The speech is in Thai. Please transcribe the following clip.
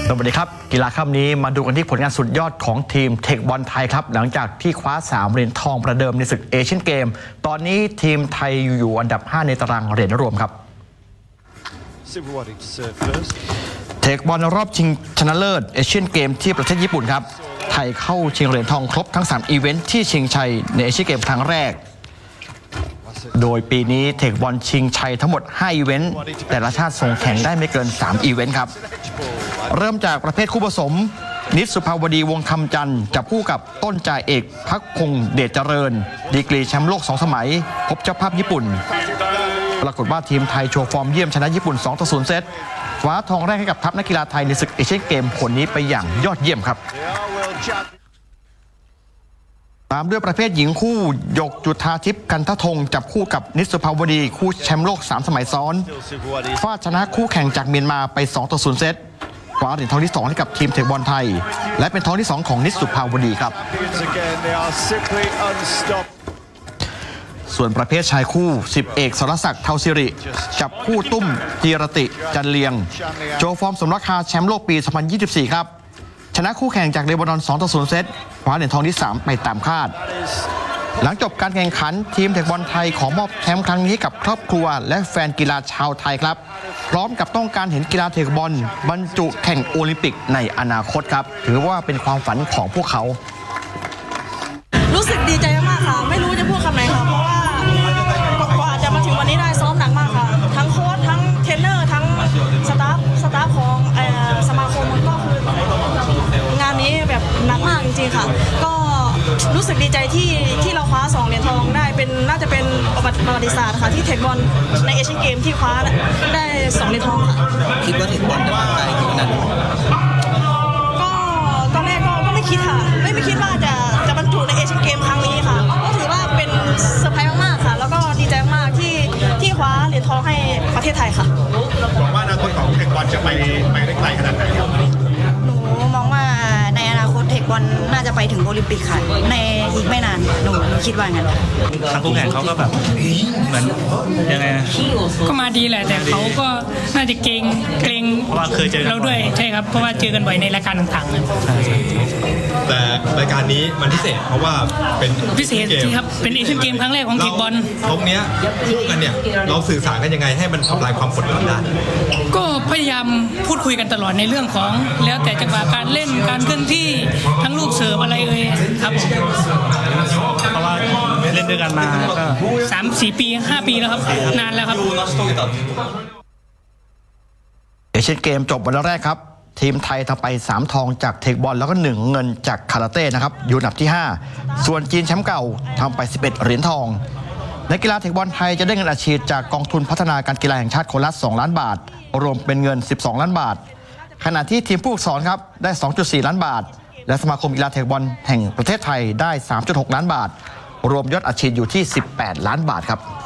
สวัสดีครับกีฬาค่ำนี้มาดูกันที่ผลงานสุดยอดของทีมเทคบอลไทยครับหลังจากที่คว้า3เหรียญทองประเดิมในศึกเอเชียนเกมตอนนี้ทีมไทยอยู่อันดับ5ในตารางเหรียญรวมครับเทคบอลรอบชิงชนะเลิศเอเชียนเกมที่ประเทศญี่ปุ่นครับไทยเข้าชิงเหรียญทองครบทั้ง3อีเวนท์ที่ชิงชัยในเอเชียนเกมครั้งแรกโดยปีนี้เทคบอลชิงชัยทั้งหมด5อีเวนต์แต่ละชาติส่งแข่งได้ไม่เกิน3อีเวนต์ครับเริ่มจากประเภทคู่ผสมนิตสุภาวดีวงคำจันทร์จับคู่กับต้นจ่าเอกพักพงษ์เดชเจริญดีกรีแชมป์โลก2 สมัยพบเจ้าภาพญี่ปุ่นปรากฏว่าทีมไทยโชว์ฟอร์มเยี่ยมชนะญี่ปุ่น2-0 เซตคว้าทองแรกให้กับทัพนักกีฬาไทยในศึกเอเชียนเกมผลนี้ไปอย่างยอดเยี่ยมครับตามด้วยประเภทหญิงคู่หยกจุฑาทิพย์กันทธงจับคู่กับนิตสุภาวดีคู่แชมป์โลก3 สมัยซ้อนฟาดชนะคู่แข่งจากเมียนมาไป2-0 เซตคว้าเหรียญทองที่2ให้กับทีมเทคบอลไทยและเป็นทองที่2ของนิตสุภาวดีครับส่วนประเภทชายคู่10เอกสรศักดิ์เทาสิริจับคู่ตุ้มจีรติจันเลียงโชว์ฟอร์มสมราคาแชมป์โลกปี 2024 ครับชนะคู่แข่งจากเลบานอน2-0 เซตคว้าเหรียญทองที่3ไปตามคาดหลังจบการแข่งขันทีมเทคบอลไทยขอมอบแชมป์ครั้งนี้กับครอบครัวและแฟนกีฬาชาวไทยครับพร้อมกับต้องการเห็นกีฬาเทคบอลบรรจุแข่งโอลิมปิกในอนาคตครับถือว่าเป็นความฝันของพวกเขารู้สึกดีใจมากค่ะไม่รู้จะพูดคำไหนค่ะเพราะว่ากว่าจะมาถึงวันนี้ได้ซ้อมหนักมากค่ะทั้งโค้ชทั้งเทรนเนอร์ทั้งสตาฟของสมาคมก็คืองานนี้แบบหนักมากจริงๆค่ะก็รู้สึกดีใจที่เราคว้า2 เหรียญทองได้เป็นน่าจะเป็นประวัติศาสตร์ค่ะที่เทคบอลในเอเชียนเกมที่คว้าได้2 เหรียญทองค่ะคิดว่าเทคบอลจะมาไกลถึงขนาดไหนก็ตอนแรกก็ไม่คิดค่ะไม่คิดว่าจะบรรจุในเอเชียนเกมครั้งนี้ค่ะก็ถือว่าเป็นเซอร์ไพรส์มากๆค่ะแล้วก็ดีใจมากที่คว้าเหรียญทองให้ประเทศไทยค่ะหวังว่าอนาคตของเทคบอลจะไปได้ไกลขนาดไหนครับหนูมองว่าในอนาคตเทคบอลน่าจะไปถึงโอลิมปิกค่ะในอีกไม่นานหนูคิดว่างั้นทางคู่แข่งเขาก็แบบเหมือนยังไงก็มาดีแหละแต่เขาก็น่าจะเกรงเพราะว่าเคยเจอเราด้วยใช่ครับเพราะว่าเจอกันบ่อยในรายการต่างๆแต่รายการนี้มันพิเศษเพราะว่าเป็นพิเศษครับเป็นเอเชียนเกมครั้งแรกของเทคบอลตรงเนี้ยคู่กันเนี่ยเราสื่อสารกันยังไงให้มันทำลายความกดดันได้ก็พยายามพูดคุยกันตลอดในเรื่องของแล้วแต่จังหวะการเล่นการเคลื่อนที่ทั้งลูกเสิร์ฟอะไรครับเพราะว่าเล่นด้วยกันมาก็ 3-4 ปี5 ปีแล้วครับนานแล้วครับเอเชียนเกมจบวันแรกครับทีมไทยทำไป3 ทองจากเทคบอลแล้วก็1 เงินจากคาราเต้นะครับอยู่อันดับที่5ส่วนจีนแชมป์เก่าทำไป11 เหรียญทองนักกีฬาเทคบอลไทยจะได้เงินอัดฉีดจากกองทุนพัฒนาการกีฬาแห่งชาติคนละ2 ล้านบาทรวมเป็นเงิน12 ล้านบาทขณะที่ทีมผู้ฝึกสอนครับได้ 2.4 ล้านบาทและสมาคมกีฬาเทคบอลแห่งประเทศไทยได้ 3.6 ล้านบาทรวมยอดอัดฉีดอยู่ที่18 ล้านบาทครับ